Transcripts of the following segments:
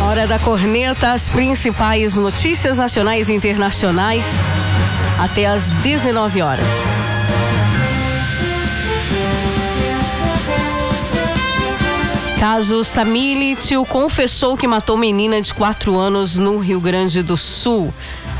Hora da corneta, as principais notícias nacionais e internacionais até às 19 horas. Caso Samily, tio confessou que matou menina de 4 anos no Rio Grande do Sul.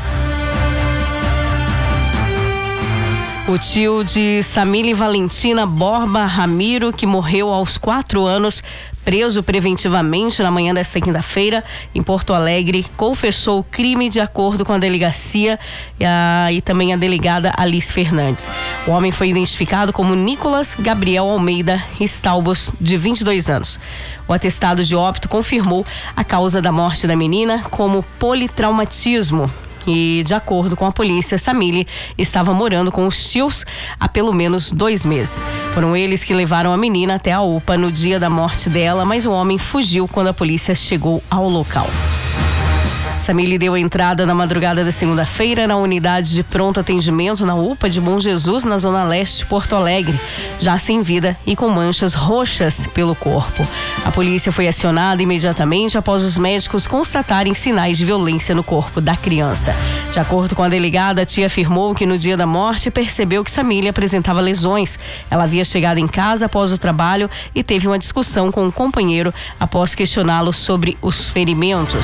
O tio de Samily Valentina Borba Ramiro, que morreu aos 4 anos, preso preventivamente na manhã desta quinta-feira em Porto Alegre, confessou o crime de acordo com a delegacia e também a delegada Alice Fernandes. O homem foi identificado como Nicolas Gabriel Almeida Staubos, de 22 anos. O atestado de óbito confirmou a causa da morte da menina como politraumatismo. E, de acordo com a polícia, Samily estava morando com os tios há pelo menos 2 meses. Foram eles que levaram a menina até a UPA no dia da morte dela, mas o homem fugiu quando a polícia chegou ao local. Samily deu entrada na madrugada da segunda-feira na unidade de pronto atendimento na UPA de Bom Jesus, na zona leste de Porto Alegre, já sem vida e com manchas roxas pelo corpo. A polícia foi acionada imediatamente após os médicos constatarem sinais de violência no corpo da criança. De acordo com a delegada, a tia afirmou que no dia da morte percebeu que Samily apresentava lesões. Ela havia chegado em casa após o trabalho e teve uma discussão com um companheiro após questioná-lo sobre os ferimentos.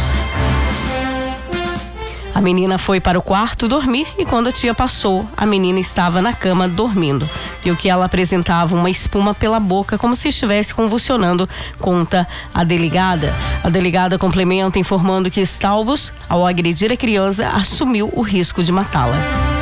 A menina foi para o quarto dormir e quando a tia passou, a menina estava na cama dormindo. Viu que ela apresentava uma espuma pela boca, como se estivesse convulsionando, conta a delegada. A delegada complementa informando que Staubos, ao agredir a criança, assumiu o risco de matá-la.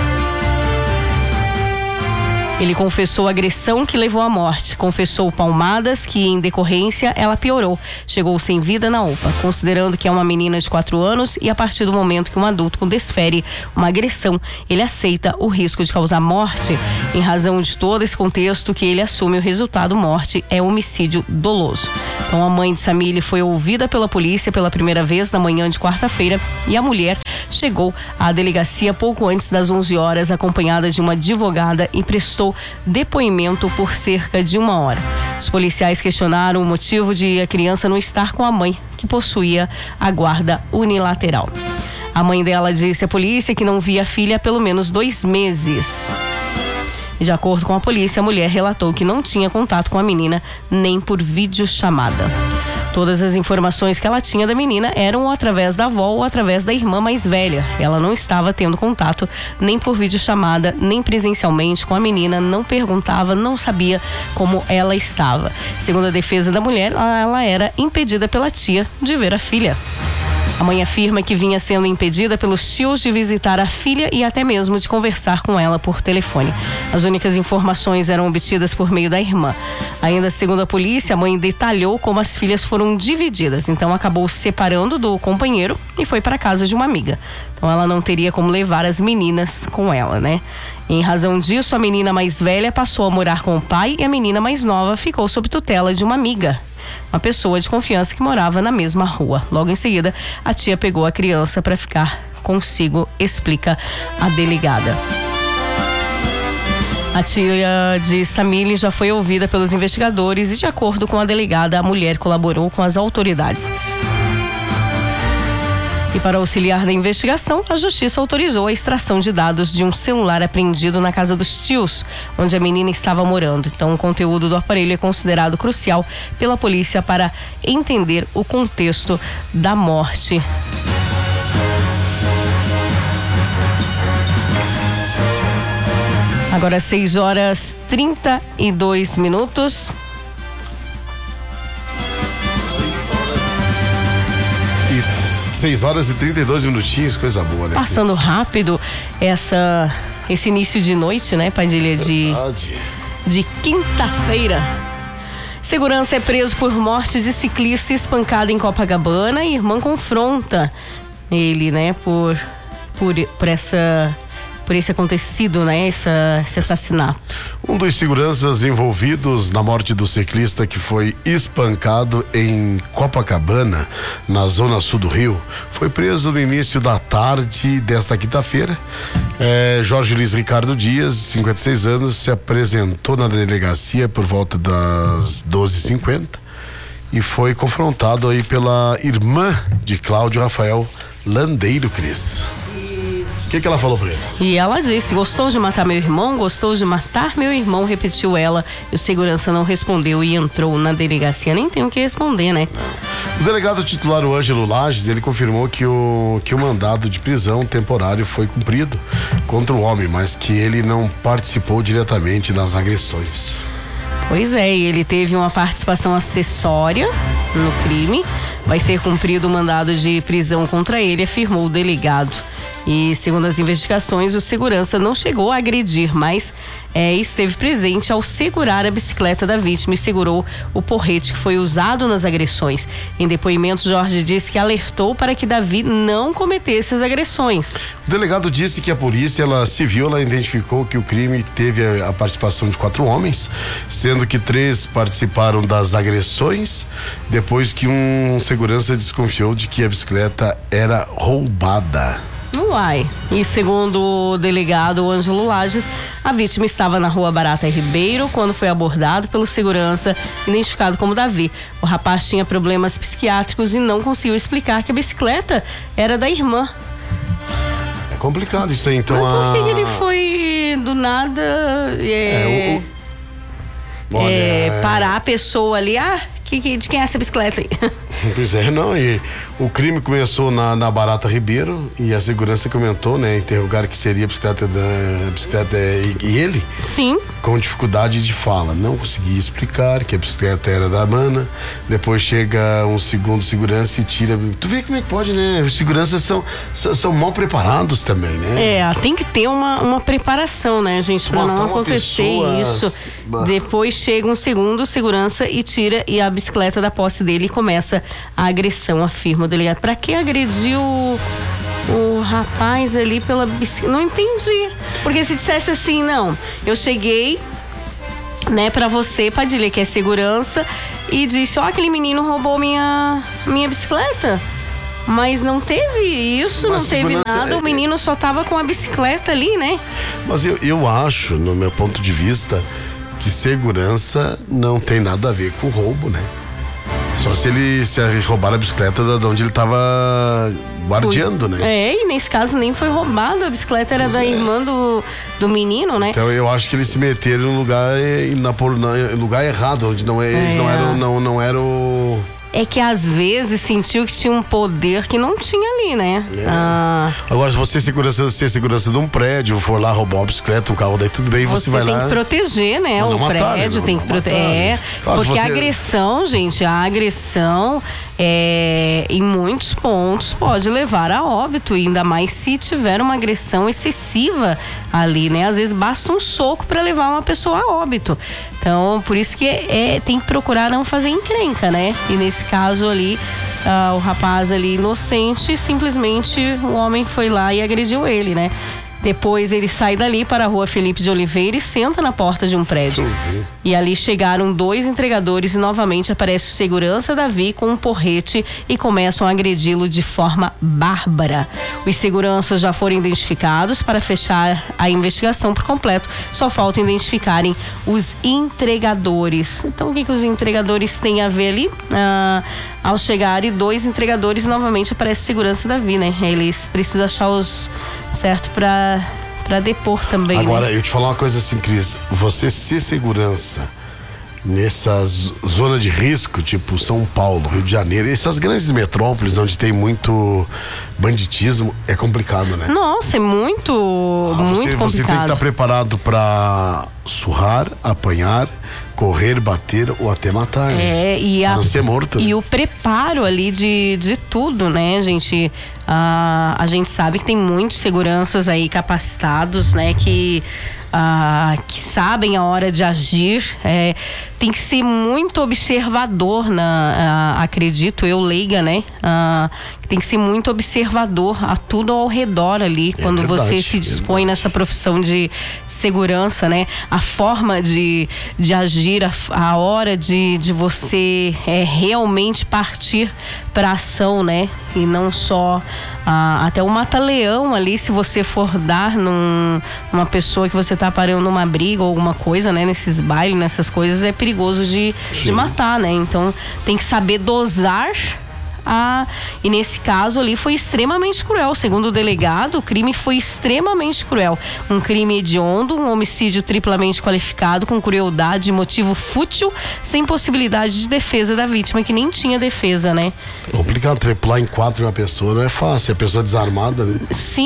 Ele confessou a agressão que levou à morte, confessou palmadas que, em decorrência, ela piorou. Chegou sem vida na UPA, considerando que é uma menina de 4 anos e a partir do momento que um adulto desfere uma agressão, ele aceita o risco de causar morte. Em razão de todo esse contexto que ele assume, o resultado morte é homicídio doloso. Então a mãe de Samily foi ouvida pela polícia pela primeira vez na manhã de quarta-feira e a mulher chegou à delegacia pouco antes das 11 horas, acompanhada de uma advogada e prestou depoimento por cerca de 1 hora. Os policiais questionaram o motivo de a criança não estar com a mãe, que possuía a guarda unilateral. A mãe dela disse à polícia que não via a filha há pelo menos 2 meses. E de acordo com a polícia, a mulher relatou que não tinha contato com a menina nem por videochamada. Todas as informações que ela tinha da menina eram através da avó ou através da irmã mais velha. Ela não estava tendo contato nem por videochamada, nem presencialmente com a menina, não perguntava, não sabia como ela estava. Segundo a defesa da mulher, ela era impedida pela tia de ver a filha. A mãe afirma que vinha sendo impedida pelos tios de visitar a filha e até mesmo de conversar com ela por telefone. As únicas informações eram obtidas por meio da irmã. Ainda segundo a polícia, a mãe detalhou como as filhas foram divididas. Então acabou se separando do companheiro e foi para a casa de uma amiga. Então ela não teria como levar as meninas com ela, né? Em razão disso, a menina mais velha passou a morar com o pai e a menina mais nova ficou sob tutela de uma amiga, uma pessoa de confiança que morava na mesma rua. Logo em seguida, a tia pegou a criança para ficar consigo, explica a delegada. A tia de Samily já foi ouvida pelos investigadores e, de acordo com a delegada, a mulher colaborou com as autoridades. E para auxiliar na investigação, a justiça autorizou a extração de dados de um celular apreendido na casa dos tios, onde a menina estava morando. Então, o conteúdo do aparelho é considerado crucial pela polícia para entender o contexto da morte. Agora 6h32. 6h32, coisa boa, né? Passando rápido esse início de noite, né, Padilha? De quinta-feira. Segurança é preso por morte de ciclista espancado em Copacabana e irmã confronta ele, né, por esse acontecido, né, esse assassinato. Um dos seguranças envolvidos na morte do ciclista que foi espancado em Copacabana, na zona sul do Rio, foi preso no início da tarde desta quinta-feira. Jorge Luiz Ricardo Dias, 56 anos, se apresentou na delegacia por volta das 12h50 e foi confrontado aí pela irmã de Cláudio, Rafael Landeiro, Cris. O que ela falou pra ele? E ela disse: gostou de matar meu irmão? Gostou de matar meu irmão? Repetiu ela. E o segurança não respondeu e entrou na delegacia. Nem tem o que responder, né? O delegado titular, o Ângelo Lages, ele confirmou que o mandado de prisão temporário foi cumprido contra o homem, mas que ele não participou diretamente das agressões. Pois é, e ele teve uma participação acessória no crime. Vai ser cumprido o mandado de prisão contra ele, afirmou o delegado. E segundo as investigações, o segurança não chegou a agredir, mas esteve presente ao segurar a bicicleta da vítima e segurou o porrete que foi usado nas agressões. Em depoimento, Jorge disse que alertou para que Davi não cometesse as agressões. O delegado disse que a polícia civil identificou que o crime teve a participação de 4 homens, sendo que 3 participaram das agressões, depois que um segurança desconfiou de que a bicicleta era roubada. Uai. E segundo o delegado Ângelo Lages, a vítima estava na rua Barata Ribeiro quando foi abordado pelo segurança identificado como Davi. O rapaz tinha problemas psiquiátricos e não conseguiu explicar que a bicicleta era da irmã. É complicado isso aí, então. Mas por que ele foi do nada parar a pessoa ali? De quem é essa bicicleta aí? Pois é, não, e o crime começou na Barata Ribeiro e a segurança comentou, né, interrogar que seria a bicicleta e ele, sim, com dificuldade de fala, não conseguia explicar que a bicicleta era da Mana. Depois chega um segundo segurança e tira. Tu vê como é que pode, né? Os seguranças são mal preparados também, né? Tem que ter uma preparação, né, gente, pra não acontecer isso. Depois chega um segundo segurança e tira a bicicleta da posse dele e começa a agressão, afirma o delegado. Pra que agrediu o rapaz ali pela bicicleta? Não entendi. Porque se dissesse assim, não, eu cheguei, né, pra você, Padilha, que é segurança, e disse, aquele menino roubou minha bicicleta. Mas não teve isso, não teve nada, o menino só tava com a bicicleta ali, né? Mas eu acho, no meu ponto de vista, que segurança não tem nada a ver com roubo, né? Só se ele roubar a bicicleta de onde ele estava guardiando, né? E nesse caso nem foi roubado, a bicicleta era da irmã do menino, né? Então eu acho que eles se meteram no lugar errado, onde eles não eram. É que às vezes sentiu que tinha um poder que não tinha ali, né? Agora, se você ser segurança de um prédio, for lá roubar uma bicicleta, um carro, daí tudo bem, você vai lá. Você tem que proteger, né? O prédio tem que proteger. Claro, porque a agressão, gente, em muitos pontos pode levar a óbito, ainda mais se tiver uma agressão excessiva ali, né? Às vezes basta um soco para levar uma pessoa a óbito. Então, por isso que tem que procurar não fazer encrenca, né? E nesse caso ali, o rapaz ali inocente, simplesmente o homem foi lá e agrediu ele, né? Depois ele sai dali para a rua Felipe de Oliveira e senta na porta de um prédio. E ali chegaram 2 entregadores e novamente aparece o segurança Davi com um porrete e começam a agredi-lo de forma bárbara. Os seguranças já foram identificados para fechar a investigação por completo. Só falta identificarem os entregadores. Então o que os entregadores têm a ver ali? Ao chegarem 2 entregadores, novamente aparece o segurança Davi, né? Eles precisam achar os certo para depor também. Agora, né? Eu te falar uma coisa assim, Cris, você ser segurança nessa zona de risco, tipo São Paulo, Rio de Janeiro, essas grandes metrópoles onde tem muito banditismo, é complicado, né? Nossa, é muito complicado. Você tem que estar preparado para surrar, apanhar, correr, bater ou até matar, né? Não ser morto. E o preparo ali de tudo, né, gente? A gente sabe que tem muitos seguranças aí capacitados, né, que sabem a hora de agir. Tem que ser muito observador, acredito eu, leiga, né? Tem que ser muito observador a tudo ao redor ali, quando você se dispõe nessa profissão de segurança, né? A forma de agir, a hora de você realmente partir para ação, né? E não só até o mata-leão ali, se você for dar numa pessoa que você está tá parando numa briga ou alguma coisa, né? Nesses bailes, nessas coisas, é perigoso de matar, né? Então tem que saber dosar. E nesse caso ali foi extremamente cruel. Segundo o delegado, o crime foi extremamente cruel. Um crime hediondo, um homicídio triplamente qualificado, com crueldade e motivo fútil, sem possibilidade de defesa da vítima, que nem tinha defesa, né? Complicado, trepular em 4 uma pessoa não é fácil, a pessoa desarmada, né? Sim,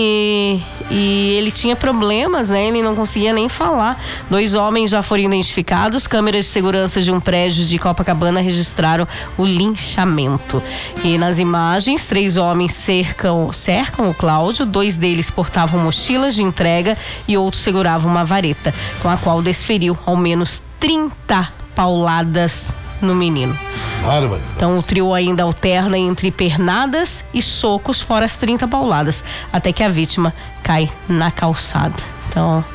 e ele tinha problemas, né? Ele não conseguia nem falar. 2 homens já foram identificados. Câmeras de segurança de um prédio de Copacabana registraram o linchamento. E nas imagens, 3 homens cercam o Cláudio. 2 deles portavam mochilas de entrega e outro segurava uma vareta, com a qual desferiu ao menos 30 pauladas no menino. Bárbaro. Então o trio ainda alterna entre pernadas e socos, fora as 30 pauladas, até que a vítima cai na calçada. Então,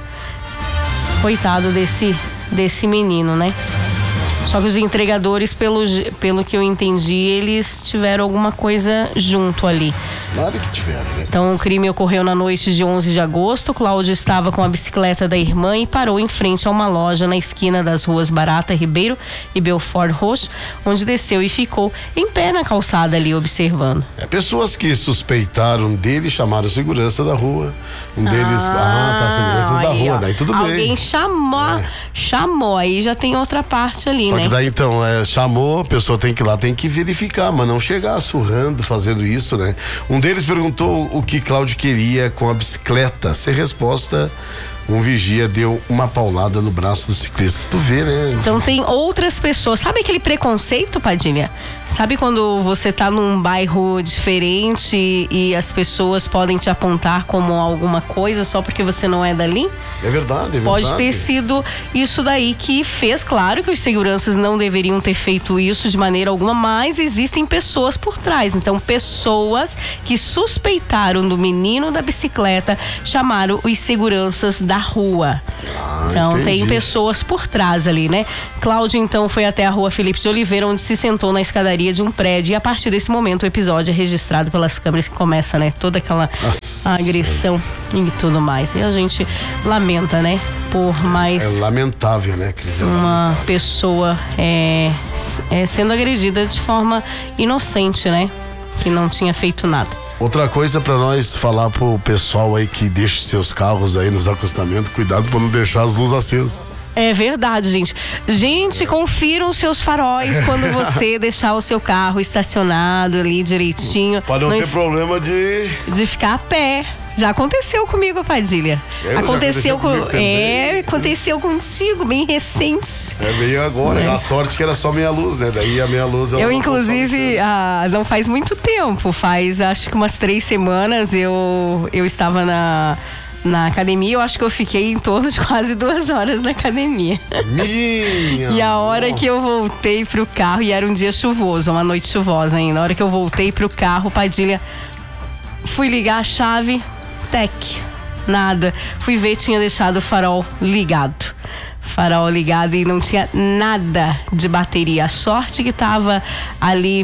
coitado desse menino, né? Só que os entregadores, pelo que eu entendi, eles tiveram alguma coisa junto ali. Claro que tiveram, né? Então, o crime ocorreu na noite de 11 de agosto. Cláudio estava com a bicicleta da irmã e parou em frente a uma loja na esquina das ruas Barata Ribeiro e Belfort Roxo, onde desceu e ficou em pé na calçada ali, observando. Pessoas que suspeitaram dele chamaram segurança da rua. Um deles, seguranças da rua, daí tudo bem. Alguém chamou, aí já tem outra parte ali, Só né? que daí então, chamou, a pessoa tem que ir lá, tem que verificar, mas não chegar surrando, fazendo isso, né? Um deles perguntou o que Cláudio queria com a bicicleta. Sem resposta, um vigia deu uma paulada no braço do ciclista. Tu vê, né? Então tem outras pessoas. Sabe aquele preconceito, Padilha? Sabe quando você tá num bairro diferente e as pessoas podem te apontar como alguma coisa só porque você não é dali? É verdade. Pode ter sido isso daí que fez. Claro que os seguranças não deveriam ter feito isso de maneira alguma, mas existem pessoas por trás. Então, pessoas que suspeitaram do menino da bicicleta chamaram os seguranças da rua. Então, entendi. Tem pessoas por trás ali, né? Cláudio, então, foi até a rua Felipe de Oliveira, onde se sentou na escadaria de um prédio, e a partir desse momento o episódio é registrado pelas câmeras, que começa, né? Toda aquela agressão e tudo mais. E a gente lamenta, né? Por mais... É lamentável, né, Cris? Uma pessoa sendo agredida de forma inocente, né? Que não tinha feito nada. Outra coisa pra nós falar pro pessoal aí que deixa seus carros aí nos acostamentos, cuidado pra não deixar as luzes acesas. É verdade, gente. Gente, confiram os seus faróis quando você deixar o seu carro estacionado ali direitinho. Pra não ter problema de ficar a pé. Já aconteceu comigo, Padilha. Aconteceu contigo, bem recente. É meio agora. A sorte que era só meia luz, né? Daí a meia luz... Eu, inclusive, não faz muito tempo. Faz, acho que umas 3 semanas, eu estava na academia. Eu acho que eu fiquei em torno de quase 2 horas na academia. E a hora que eu voltei pro carro, e era um dia chuvoso, uma noite chuvosa ainda. A hora que eu voltei pro carro, Padilha, fui ligar a chave... nada. Fui ver, tinha deixado o farol ligado. E não tinha nada de bateria. A sorte que tava ali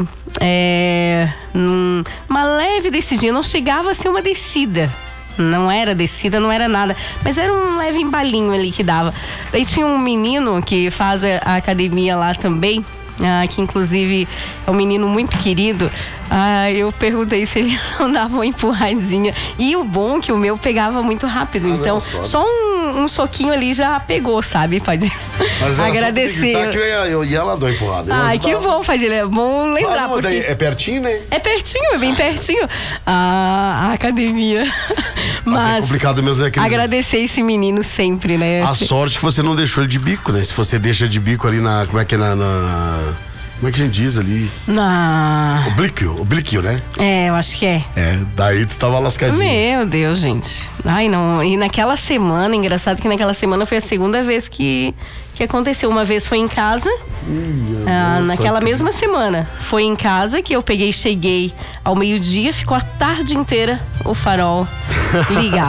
numa leve descidinha. Não chegava a ser uma descida. Não era descida, não era nada. Mas era um leve embalinho ali que dava. Daí tinha um menino que faz a academia lá também. Que inclusive é um menino muito querido. Eu perguntei se ele não dava uma empurradinha. E o bom é que o meu pegava muito rápido. Então, só um soquinho ali já pegou, sabe, Padilha? Mas agradecer. Que eu ia lá dar uma empurrada. Que bom, Padilha. É bom lembrar. Porque é pertinho, né? É pertinho, é bem pertinho. A academia. Mas é complicado mesmo, né? Agradecer esse menino sempre, né? A sorte que você não deixou ele de bico, né? Se você deixa de bico ali na... Como é que a gente diz ali? Oblíquio, né? Eu acho que é. Daí tu tava lascadinho. Meu Deus, gente. Ai, não. E naquela semana, engraçado que naquela semana foi a segunda vez que aconteceu. Uma vez foi em casa, naquela mesma semana. Foi em casa que eu cheguei ao meio-dia, ficou a tarde inteira o farol ligado.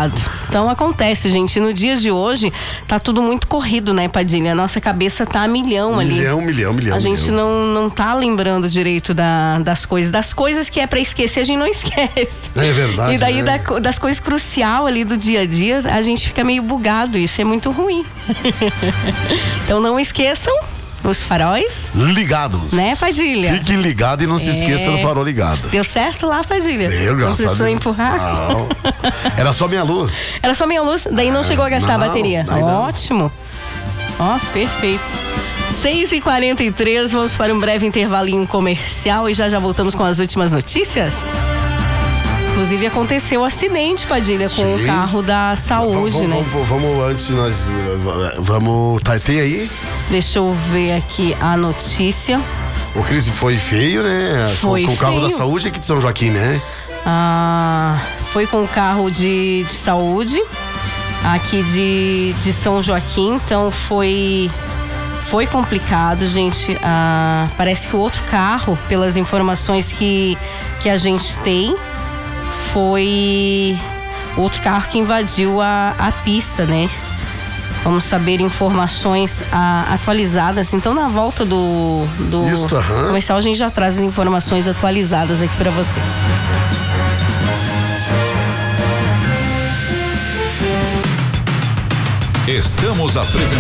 Então acontece, gente. No dia de hoje tá tudo muito corrido, né, Padilha? A nossa cabeça tá a milhão ali. Milhão. A gente não tá lembrando direito das coisas. Das coisas que é pra esquecer, a gente não esquece. É verdade. E daí das coisas crucial ali do dia a dia, a gente fica meio bugado. Isso é muito ruim. Então não esqueçam os faróis ligados, né, Padilha? Fiquem ligados e não se esqueça do farol ligado. Deu certo lá, Padilha? Deu, graças a Deus. Não precisou empurrar? Não. Era só minha luz. Era só minha luz, daí não chegou a gastar a bateria. Ótimo. Nossa, perfeito. 6h43, vamos para um breve intervalinho comercial e já voltamos com as últimas notícias. Inclusive aconteceu um acidente, Padilha, com o carro da saúde, né? Vamos antes, vamos. Tem aí? Deixa eu ver aqui a notícia. O Cris, foi feio, né? Foi com o carro feio. da saúde aqui de São Joaquim, né? Foi com o carro de saúde aqui de São Joaquim, então foi complicado, gente. Parece que o outro carro, pelas informações que a gente tem, foi outro carro que invadiu a pista, né? Vamos saber informações atualizadas. Então, na volta do comercial, a gente já traz as informações atualizadas aqui para você. Estamos apresentando